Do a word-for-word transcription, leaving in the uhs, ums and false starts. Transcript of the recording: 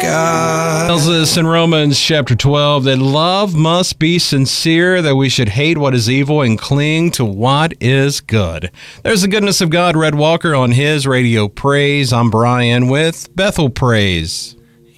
God. It tells us in Romans chapter twelve that love must be sincere, that we should hate what is evil and cling to what is good. There's the goodness of God, Red Walker, on his Radio Praise. I'm Brian with Bethel Praise.